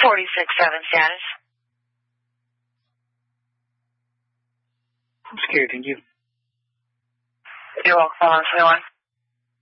46-7 status. I'm scared, thank you. You're welcome. 21.